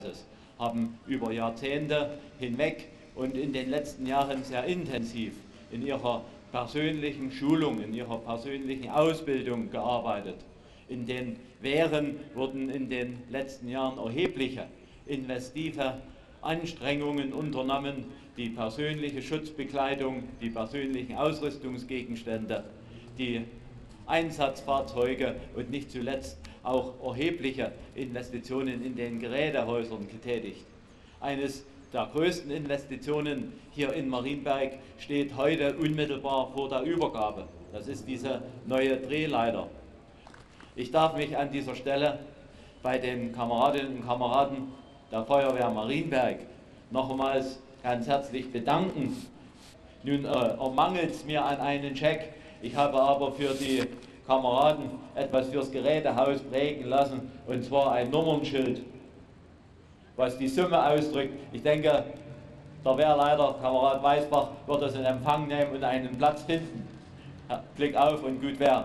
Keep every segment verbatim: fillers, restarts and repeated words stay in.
haben über Jahrzehnte hinweg und in den letzten Jahren sehr intensiv in ihrer persönlichen Schulung, in ihrer persönlichen Ausbildung gearbeitet. In den Wehren wurden in den letzten Jahren erhebliche investive Anstrengungen unternommen, die persönliche Schutzbekleidung, die persönlichen Ausrüstungsgegenstände, die Einsatzfahrzeuge und nicht zuletzt auch erhebliche Investitionen in den Gerätehäusern getätigt. Eines der größten Investitionen hier in Marienberg steht heute unmittelbar vor der Übergabe. Das ist diese neue Drehleiter. Ich darf mich an dieser Stelle bei den Kameradinnen und Kameraden der Feuerwehr Marienberg nochmals ganz herzlich bedanken. Nun äh, ermangelt es mir an einen Scheck. Ich habe aber für die Kameraden etwas fürs Gerätehaus prägen lassen, und zwar ein Nummernschild, was die Summe ausdrückt. Ich denke, der Wehrleiter, Kamerad Weisbach, wird das in Empfang nehmen und einen Platz finden. Glück auf und gut Wehr.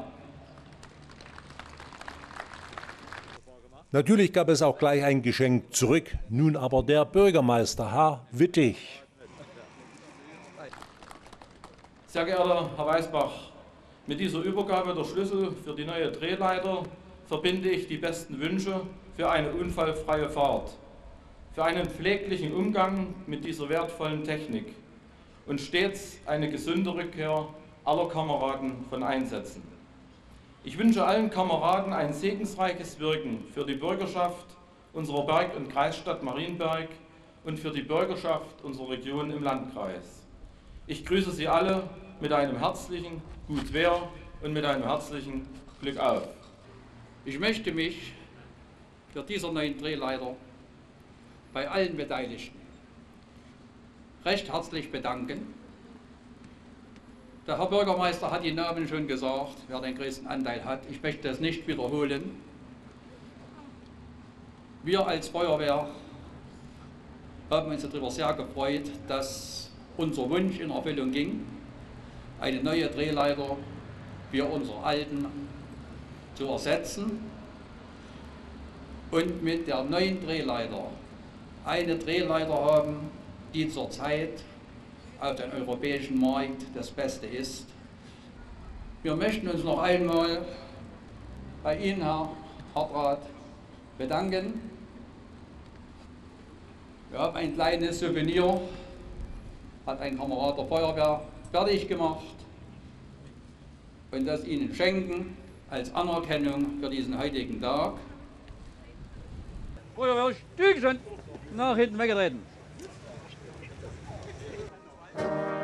Natürlich gab es auch gleich ein Geschenk zurück, nun aber der Bürgermeister, Herr Wittig. Sehr geehrter Herr Weisbach, mit dieser Übergabe der Schlüssel für die neue Drehleiter verbinde ich die besten Wünsche für eine unfallfreie Fahrt, für einen pfleglichen Umgang mit dieser wertvollen Technik und stets eine gesunde Rückkehr aller Kameraden von Einsätzen. Ich wünsche allen Kameraden ein segensreiches Wirken für die Bürgerschaft unserer Berg- und Kreisstadt Marienberg und für die Bürgerschaft unserer Region im Landkreis. Ich grüße Sie alle mit einem herzlichen Gut Wehr und mit einem herzlichen Glück auf. Ich möchte mich für diese neuen Drehleiter bei allen Beteiligten recht herzlich bedanken. Der Herr Bürgermeister hat die Namen schon gesagt, wer den größten Anteil hat. Ich möchte das nicht wiederholen. Wir als Feuerwehr haben uns darüber sehr gefreut, dass unser Wunsch in Erfüllung ging, eine neue Drehleiter für unsere alten zu ersetzen und mit der neuen Drehleiter eine Drehleiter haben, die zurzeit auf dem europäischen Markt das Beste ist. Wir möchten uns noch einmal bei Ihnen, Herr Hartrat, bedanken. Wir haben ein kleines Souvenir, hat ein Kamerad der Feuerwehr fertig gemacht und das Ihnen schenken als Anerkennung für diesen heutigen Tag. Feuerwehr Stückchen nach hinten weggetreten.